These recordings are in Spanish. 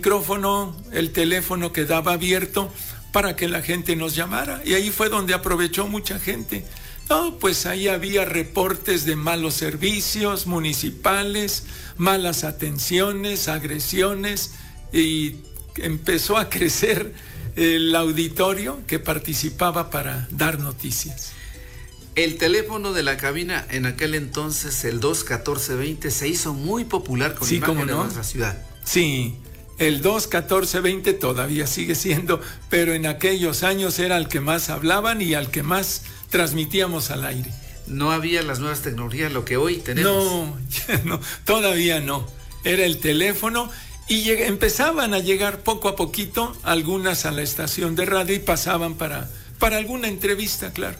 micrófono, el teléfono quedaba abierto para que la gente nos llamara, y ahí fue donde aprovechó mucha gente. No, pues ahí había reportes de malos servicios municipales, malas atenciones, agresiones, y empezó a crecer el auditorio que participaba para dar noticias. El teléfono de la cabina en aquel entonces, el 214-20, se hizo muy popular con imágenes de nuestra ciudad. Sí, el 214-20 todavía sigue siendo, pero en aquellos años era el que más hablaban y al que más transmitíamos al aire. No había las nuevas tecnologías, lo que hoy tenemos. No, ya no, todavía no. Era el teléfono y empezaban a llegar poco a poquito algunas a la estación de radio y pasaban para alguna entrevista, claro.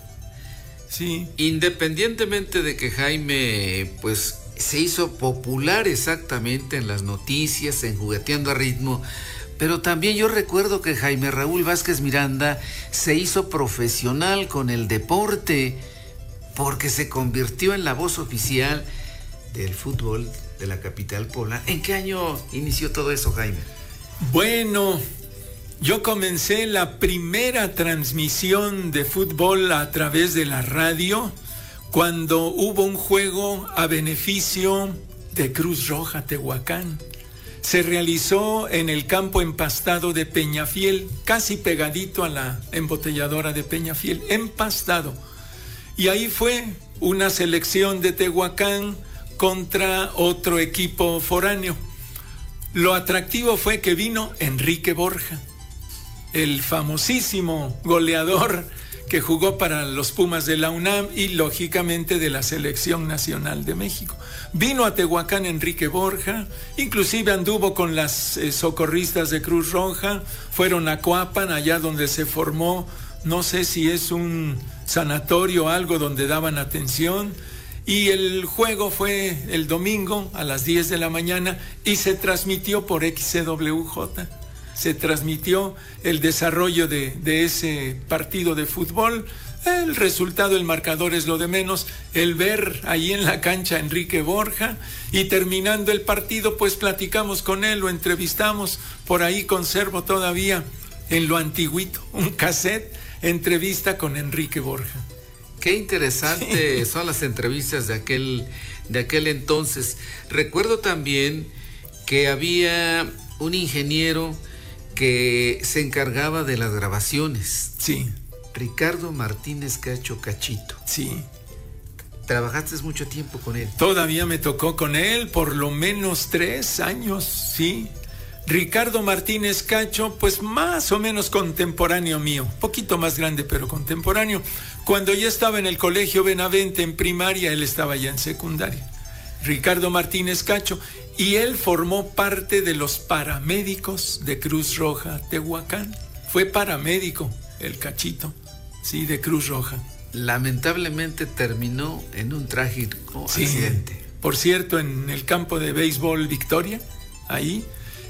Sí. Independientemente de que Jaime, pues, se hizo popular exactamente en las noticias, en Jugueteando a Ritmo, pero también yo recuerdo que Jaime Raúl Vázquez Miranda se hizo profesional con el deporte porque se convirtió en la voz oficial del fútbol de la capital poblana. ¿En qué año inició todo eso, Jaime? Bueno, yo comencé la primera transmisión de fútbol a través de la radio cuando hubo un juego a beneficio de Cruz Roja Tehuacán. Se realizó en el campo empastado de Peñafiel, casi pegadito a la embotelladora de Peñafiel, empastado. Y ahí fue una selección de Tehuacán contra otro equipo foráneo. Lo atractivo fue que vino Enrique Borja, el famosísimo goleador que jugó para los Pumas de la UNAM y lógicamente de la Selección Nacional de México. Vino a Tehuacán Enrique Borja, inclusive anduvo con las socorristas de Cruz Roja, fueron a Coapan, allá donde se formó, no sé si es un sanatorio o algo donde daban atención, y el juego fue el domingo a las 10 de la mañana y se transmitió por XCWJ. Se transmitió el desarrollo de ese partido de fútbol. El resultado, el marcador es lo de menos. El ver ahí en la cancha a Enrique Borja, y terminando el partido, pues platicamos con él, lo entrevistamos. Por ahí conservo todavía en lo antiguito un cassette, entrevista con Enrique Borja. Qué interesante son las entrevistas de aquel entonces. Recuerdo también que había un ingeniero que se encargaba de las grabaciones. Sí. Ricardo Martínez Cacho Cachito. Sí. ¿Trabajaste mucho tiempo con él? Todavía me tocó con él, por lo menos 3 años, sí. Ricardo Martínez Cacho, pues más o menos contemporáneo mío, poquito más grande, pero contemporáneo. Cuando yo estaba en el Colegio Benavente en primaria, él estaba ya en secundaria. Ricardo Martínez Cacho, y él formó parte de los paramédicos de Cruz Roja Tehuacán. Fue paramédico, el Cachito, sí, de Cruz Roja. Lamentablemente terminó en un trágico accidente. Por cierto, en el campo de béisbol Victoria, ahí,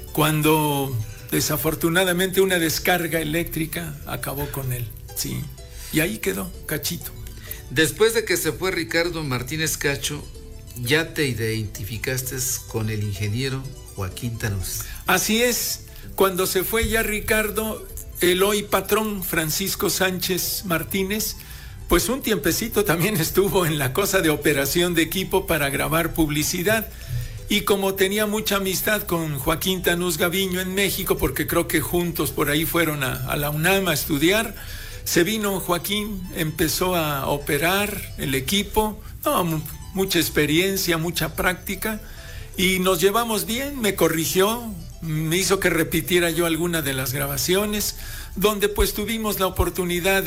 cuando desafortunadamente una descarga eléctrica acabó con él, sí, y ahí quedó Cachito. Después de que se fue Ricardo Martínez Cacho, ¿ya te identificaste con el ingeniero Joaquín Tanús? Así es, cuando se fue ya Ricardo, el hoy patrón Francisco Sánchez Martínez, pues un tiempecito también estuvo en la cosa de operación de equipo para grabar publicidad. Y como tenía mucha amistad con Joaquín Tanús Gaviño en México, porque creo que juntos por ahí fueron a la UNAM a estudiar, se vino Joaquín, empezó a operar el equipo, mucha experiencia, mucha práctica, y nos llevamos bien. Me corrigió, me hizo que repitiera yo alguna de las grabaciones, donde pues tuvimos la oportunidad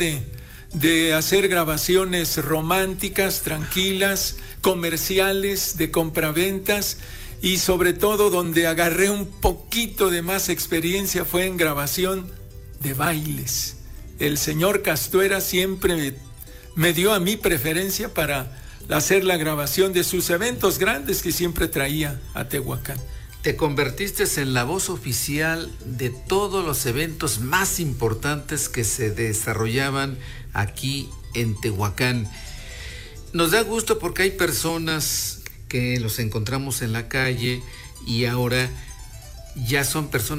de hacer grabaciones románticas, tranquilas, comerciales, de compraventas, y sobre todo donde agarré un poquito de más experiencia fue en grabación de bailes. El señor Castuera siempre me dio a mí preferencia para hacer la grabación de sus eventos grandes que siempre traía a Tehuacán. Te convertiste en la voz oficial de todos los eventos más importantes que se desarrollaban aquí en Tehuacán. Nos da gusto porque hay personas que los encontramos en la calle y ahora ya son personas